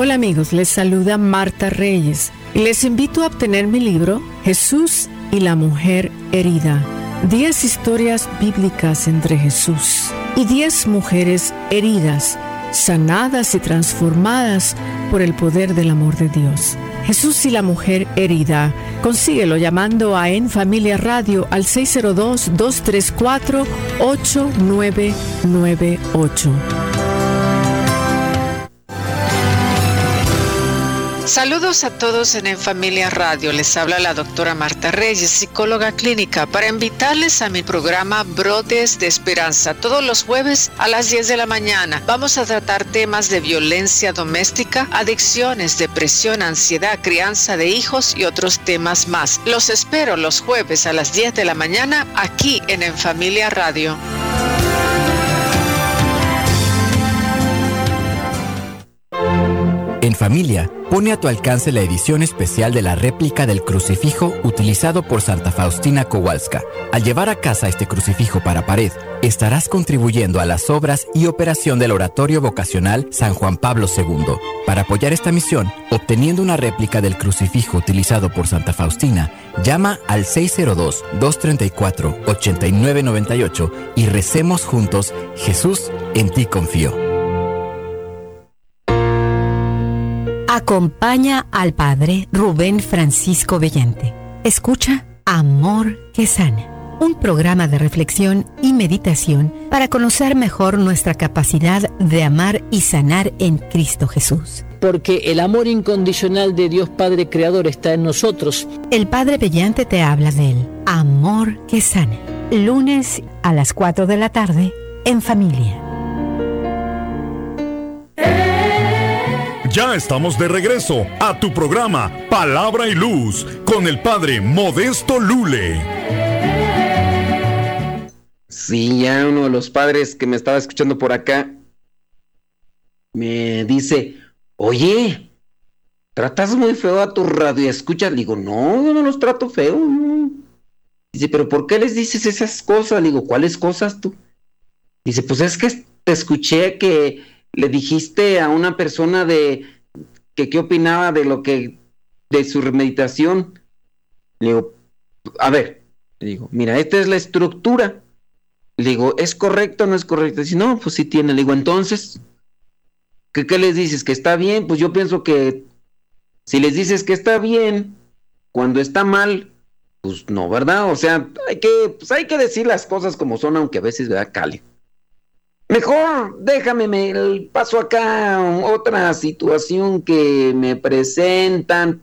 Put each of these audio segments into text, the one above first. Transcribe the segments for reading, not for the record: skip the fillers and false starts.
Hola amigos, les saluda Marta Reyes y les invito a obtener mi libro Jesús y la mujer herida. 10 historias bíblicas entre Jesús y 10 mujeres heridas, sanadas y transformadas por el poder del amor de Dios. Jesús y la mujer herida. Consíguelo llamando a En Familia Radio al 602-234-8998. Saludos a todos en Familia Radio. Les habla la doctora Marta Reyes, psicóloga clínica, para invitarles a mi programa Brotes de Esperanza. Todos los jueves a las 10 de la mañana vamos a tratar temas de violencia doméstica, adicciones, depresión, ansiedad, crianza de hijos y otros temas más. Los espero los jueves a las 10 de la mañana aquí en Familia Radio. En Familia, pone a tu alcance la edición especial de la réplica del crucifijo utilizado por Santa Faustina Kowalska. Al llevar a casa este crucifijo para pared, estarás contribuyendo a las obras y operación del Oratorio Vocacional San Juan Pablo II. Para apoyar esta misión, obteniendo una réplica del crucifijo utilizado por Santa Faustina, llama al 602-234-8998 y recemos juntos: Jesús, en ti confío. Acompaña al Padre Rubén Francisco Bellante. Escucha Amor que Sana, un programa de reflexión y meditación para conocer mejor nuestra capacidad de amar y sanar en Cristo Jesús. Porque el amor incondicional de Dios Padre Creador está en nosotros. El Padre Bellante te habla del Amor que Sana, lunes a las 4 de la tarde en Familia. Ya estamos de regreso a tu programa Palabra y Luz con el Padre Modesto Lule. Sí, ya uno de los padres que me estaba escuchando por acá me dice: oye, ¿tratas muy feo a tu radioescuchas? Le digo, no, yo no los trato feo. Dice, ¿pero por qué les dices esas cosas? Le digo, ¿cuáles cosas tú? Dice, pues es que te escuché que le dijiste a una persona de que qué opinaba de lo que de su meditación. Le digo, a ver, le digo, mira, esta es la estructura. Le digo, ¿es correcto o no es correcto? Dice, no, pues sí tiene. Le digo, entonces, ¿qué les dices? ¿Que está bien? Pues yo pienso que si les dices que está bien, cuando está mal, pues no, ¿verdad? O sea, hay que decir las cosas como son, aunque a veces, ¿verdad?, cale. Mejor déjame paso acá otra situación que me presentan.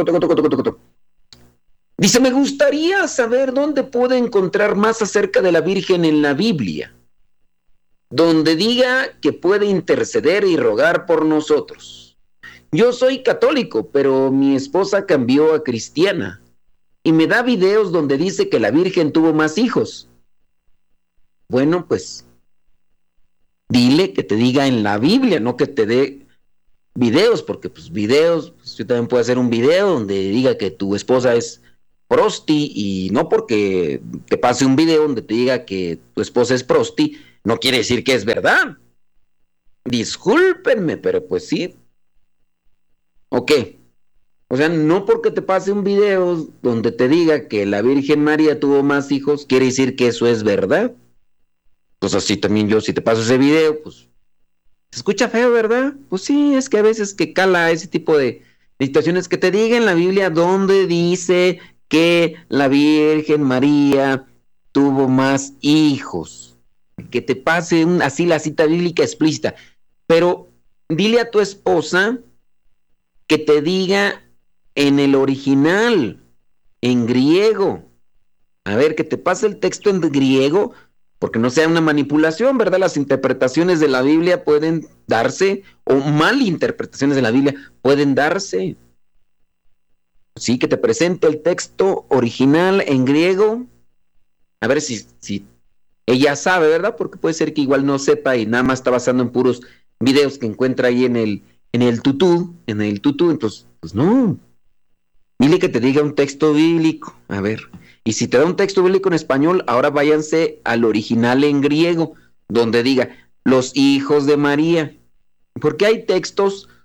Dice, me gustaría saber dónde puedo encontrar más acerca de la Virgen en la Biblia, donde diga que puede interceder y rogar por nosotros. Yo soy católico, pero mi esposa cambió a cristiana y me da videos donde dice que la Virgen tuvo más hijos. Bueno, pues dile que te diga en la Biblia, no que te dé videos, porque pues videos, pues yo también puedo hacer un video donde diga que tu esposa es prosti, y no porque te pase un video donde te diga que tu esposa es prosti, no quiere decir que es verdad. Discúlpenme, pero pues sí. Ok. O sea, no porque te pase un video donde te diga que la Virgen María tuvo más hijos, quiere decir que eso es verdad. Pues así también yo, si te paso ese video, pues se escucha feo, ¿verdad? Pues sí, es que a veces que cala ese tipo de situaciones, que te diga en la Biblia donde dice que la Virgen María tuvo más hijos. Que te pase así la cita bíblica explícita. Pero dile a tu esposa que te diga en el original, en griego. A ver, que te pase el texto en griego, porque no sea una manipulación, ¿verdad? Las interpretaciones de la Biblia pueden darse, o malinterpretaciones de la Biblia pueden darse. Sí, que te presente el texto original en griego. A ver si ella sabe, ¿verdad? Porque puede ser que igual no sepa y nada más está basando en puros videos que encuentra ahí en el tutú. Entonces, pues no. Dile que te diga un texto bíblico. A ver. Y si te da un texto bíblico en español, ahora váyanse al original en griego, donde diga los hijos de María. Porque hay textos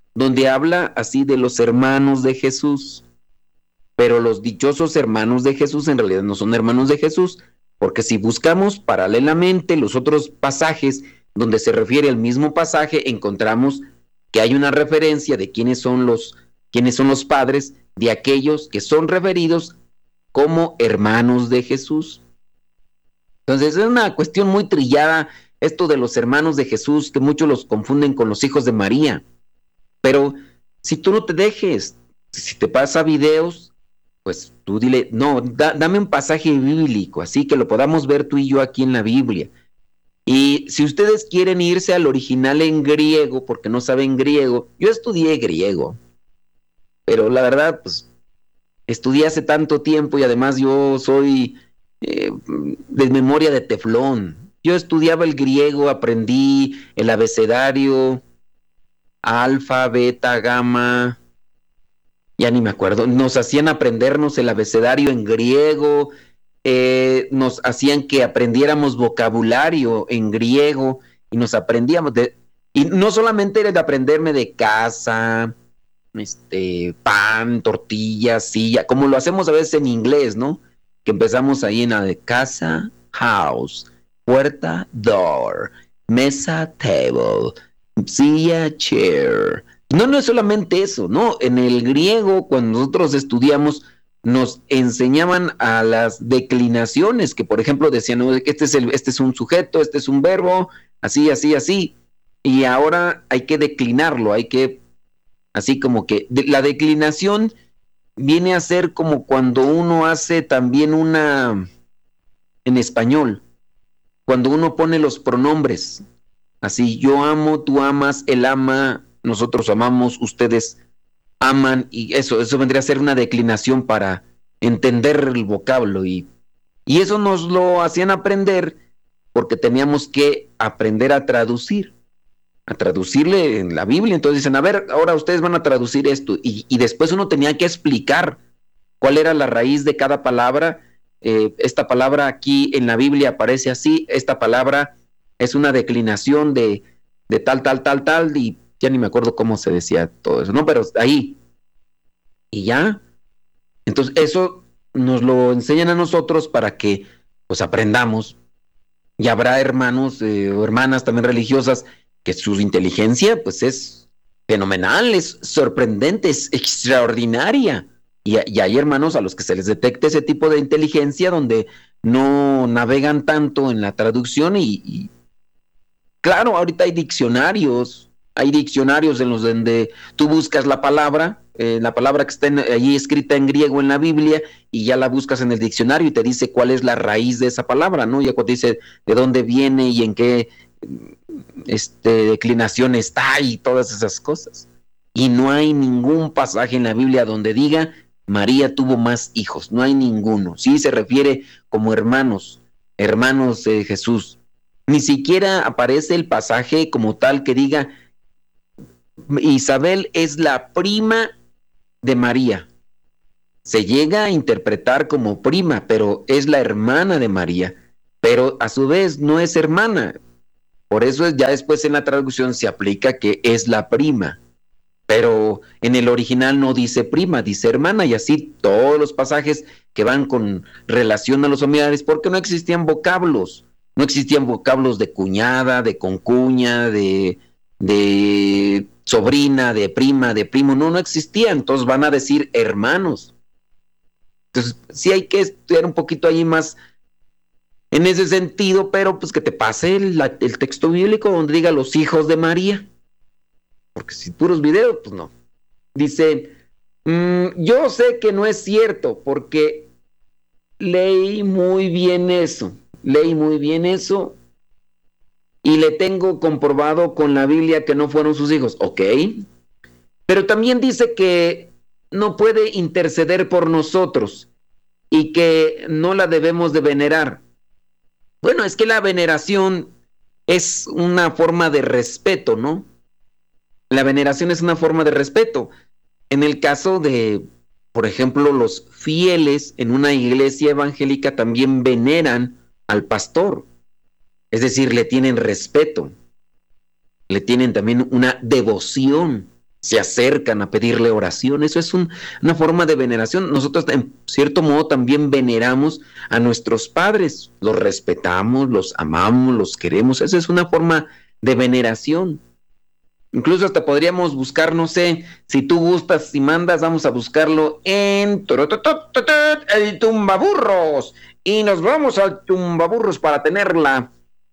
donde habla así de los hermanos de Jesús. Pero los dichosos hermanos de Jesús en realidad no son hermanos de Jesús, porque si buscamos paralelamente los otros pasajes donde se refiere al mismo pasaje, encontramos que hay una referencia de quiénes son los padres de aquellos que son referidos como hermanos de Jesús. Entonces es una cuestión muy trillada esto de los hermanos de Jesús, que muchos los confunden con los hijos de María. Pero si tú no te dejes, si te pasa videos, pues tú dile, no, dame un pasaje bíblico, así que lo podamos ver tú y yo aquí en la Biblia. Y si ustedes quieren irse al original en griego, porque no saben griego, yo estudié griego, pero la verdad, pues, estudié hace tanto tiempo y además yo soy de memoria de teflón. Yo estudiaba el griego, aprendí el abecedario, alfa, beta, gamma, ya ni me acuerdo. Nos hacían aprendernos el abecedario en griego, nos hacían que aprendiéramos vocabulario en griego y nos aprendíamos y no solamente era de aprenderme de casa, pan, tortillas, silla, como lo hacemos a veces en inglés, ¿no? Que empezamos ahí en la de casa, house, puerta, door, mesa, table, silla, chair. No es solamente eso, ¿no? En el griego, cuando nosotros estudiamos, nos enseñaban a las declinaciones, que por ejemplo decían, no, este es un sujeto, este es un verbo, así, así, así, y ahora hay que declinarlo, hay que, así como que, la declinación viene a ser como cuando uno hace también en español, cuando uno pone los pronombres, así, yo amo, tú amas, él ama, nosotros amamos, ustedes aman, y eso vendría a ser una declinación para entender el vocablo, y eso nos lo hacían aprender porque teníamos que aprender a traducirle en la Biblia. Entonces dicen, a ver, ahora ustedes van a traducir esto, y después uno tenía que explicar cuál era la raíz de cada palabra. Esta palabra aquí en la Biblia aparece así, esta palabra es una declinación de tal, y ya ni me acuerdo cómo se decía todo eso, ¿no? Pero ahí. Y ya. Entonces, eso nos lo enseñan a nosotros para que, pues, aprendamos. Y habrá hermanos o hermanas también religiosas que su inteligencia, pues, es fenomenal, es sorprendente, es extraordinaria. Y hay hermanos a los que se les detecta ese tipo de inteligencia donde no navegan tanto en la traducción y claro, ahorita hay diccionarios en los donde tú buscas la palabra que está allí escrita en griego en la Biblia, y ya la buscas en el diccionario y te dice cuál es la raíz de esa palabra, ¿no? Ya cuando dice de dónde viene y en qué declinación está y todas esas cosas. Y no hay ningún pasaje en la Biblia donde diga María tuvo más hijos, no hay ninguno. Sí se refiere como hermanos de Jesús. Ni siquiera aparece el pasaje como tal que diga Isabel es la prima de María. Se llega a interpretar como prima, pero es la hermana de María, pero a su vez no es hermana. Por eso ya después en la traducción se aplica que es la prima, pero en el original no dice prima, dice hermana, y así todos los pasajes que van con relación a los familiares, porque no existían vocablos de cuñada, de concuña, de sobrina, de prima, de primo, no existían, entonces van a decir hermanos. Entonces sí hay que estudiar un poquito ahí más en ese sentido, pero pues que te pase el texto bíblico donde diga los hijos de María, porque si puros videos, pues no. Dice, yo sé que no es cierto, porque leí muy bien eso, y le tengo comprobado con la Biblia que no fueron sus hijos. Ok, pero también dice que no puede interceder por nosotros y que no la debemos de venerar. Bueno, es que la veneración es una forma de respeto, ¿no? La veneración es una forma de respeto. En el caso de, por ejemplo, los fieles en una iglesia evangélica también veneran al pastor. Es decir, le tienen respeto, le tienen también una devoción. se acercan a pedirle oración. Eso es una forma de veneración. Nosotros, en cierto modo, también veneramos a nuestros padres. Los respetamos, los amamos, los queremos. Esa es una forma de veneración. Incluso hasta podríamos buscar, no sé, si tú gustas y mandas, vamos a buscarlo en el Tumbaburros. Y nos vamos al Tumbaburros para tener la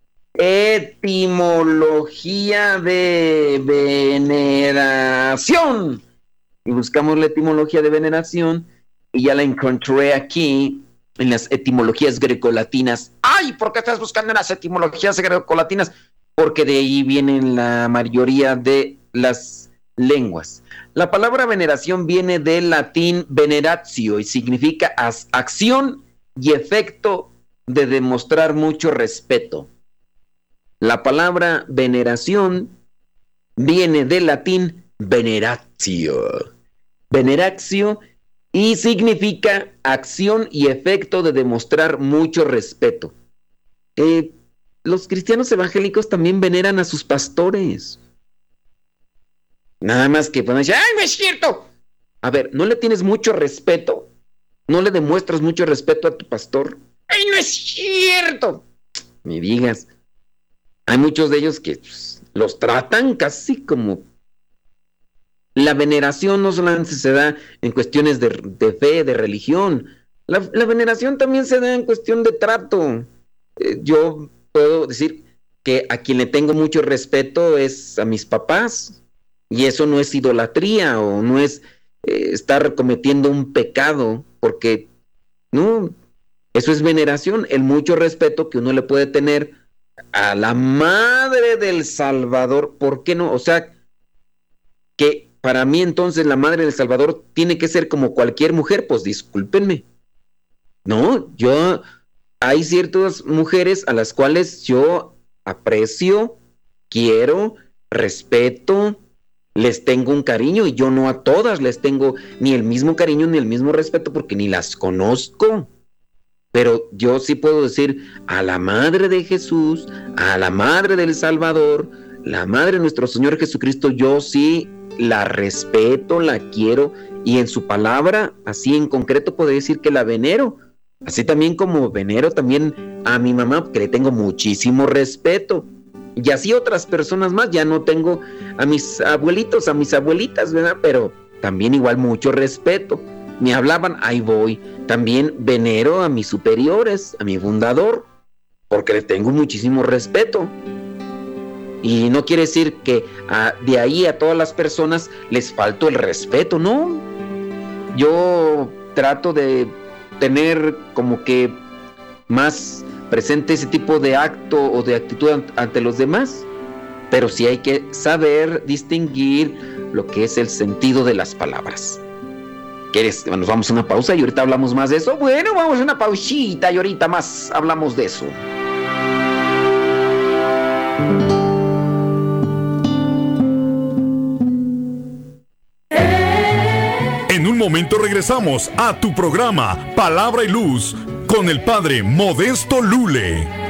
etimología de veneración. Y buscamos la etimología de veneración y ya la encontré aquí en las etimologías grecolatinas. ¡Ay! ¿Por qué estás buscando en las etimologías grecolatinas? Porque de ahí vienen la mayoría de las lenguas. La palabra veneración viene del latín veneratio y significa acción y efecto de demostrar mucho respeto. La palabra veneración viene del latín veneratio. Veneratio y significa acción y efecto de demostrar mucho respeto. Los cristianos evangélicos también veneran a sus pastores. Nada más que pueden decir, ¡ay, no es cierto! A ver, ¿no le tienes mucho respeto? ¿No le demuestras mucho respeto a tu pastor? ¡Ay, no es cierto! Ni digas. Hay muchos de ellos que los tratan casi como... La veneración no solamente se da en cuestiones de fe, de religión. La veneración también se da en cuestión de trato. Yo puedo decir que a quien le tengo mucho respeto es a mis papás. Y eso no es idolatría o no es estar cometiendo un pecado, porque no, eso es veneración, el mucho respeto que uno le puede tener a la Madre del Salvador. ¿Por qué no? O sea, que para mí entonces la Madre del Salvador tiene que ser como cualquier mujer. Pues discúlpenme. No, hay ciertas mujeres a las cuales yo aprecio, quiero, respeto, les tengo un cariño, y yo no a todas les tengo ni el mismo cariño ni el mismo respeto porque ni las conozco. Pero yo sí puedo decir a la Madre de Jesús, a la Madre del Salvador, la Madre de nuestro Señor Jesucristo, yo sí la respeto, la quiero, y en su palabra, así en concreto, puedo decir que la venero. Así también como venero también a mi mamá, que le tengo muchísimo respeto. Y así otras personas más. Ya no tengo a mis abuelitos, a mis abuelitas, ¿verdad? Pero también igual mucho respeto. Me hablaban, ahí voy. También venero a mis superiores, a mi fundador, porque le tengo muchísimo respeto. Y no quiere decir que de ahí a todas las personas les faltó el respeto, ¿no? Yo trato de tener como que más presente ese tipo de acto o de actitud ante los demás, pero sí hay que saber distinguir lo que es el sentido de las palabras. ¿Quieres? Nos vamos a una pausa y ahorita hablamos más de eso. Bueno, vamos a una pausita y ahorita más hablamos de eso. En un momento regresamos a tu programa Palabra y Luz con el Padre Modesto Lule.